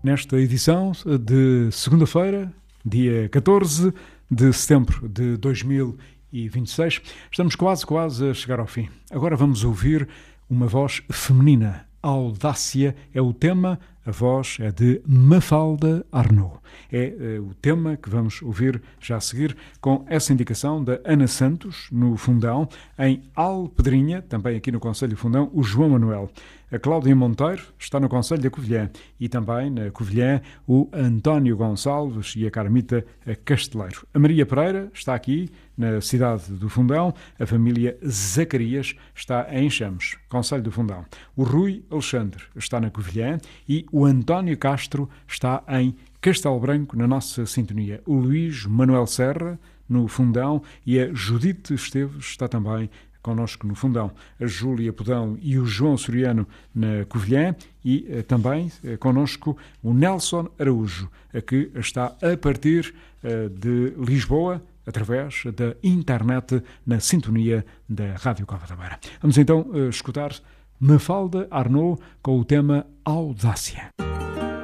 nesta edição de segunda-feira, dia 14 de setembro de 2026. Estamos quase a chegar ao fim. Agora vamos ouvir uma voz feminina. Audácia é o tema, a voz é de Mafalda Arnaud. É o tema que vamos ouvir já a seguir, com essa indicação da Ana Santos, no Fundão, em Alpedrinha, também aqui no Concelho do Fundão, o João Manuel. A Cláudia Monteiro está no Concelho da Covilhã e também na Covilhã o António Gonçalves e a Carmita Casteleiro. A Maria Pereira está aqui na cidade do Fundão, a família Zacarias está em Chames, Concelho do Fundão. O Rui Alexandre está na Covilhã e o António Castro está em Castelo Branco, na nossa sintonia. O Luís Manuel Serra, no Fundão, e a Judite Esteves está também connosco no Fundão, a Júlia Podão e o João Soriano na Covilhã e também connosco o Nelson Araújo, que está a partir de Lisboa, através da internet, na sintonia da Rádio Cova da Beira. Vamos então escutar Mafalda Arnaud com o tema Audácia.